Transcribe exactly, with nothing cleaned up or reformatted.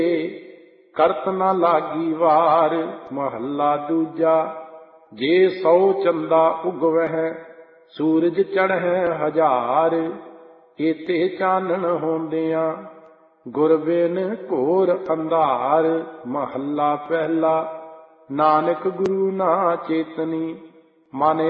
ਕਰਤ ਨਾ ਲਾਗੀ ਵਾਰ। ਮਹੱਲਾ ਦੂਜਾ। ਜੇ ਸੌ ਚੰਦਾ ਉਗਵਹਿ ਸੂਰਜ ਚੜ੍ਹੈ ਹਜ਼ਾਰ। ਏਤੇ ਚਾਨਣ ਹੁੰਦਿਆਂ ਗੁਰ ਬਿਨ ਘੋਰ ਅੰਧਾਰ। ਮਹੱਲਾ ਪਹਿਲਾ। ਨਾਨਕ ਗੁਰੂ ਨਾ ਚੇਤਨੀ ਮਨ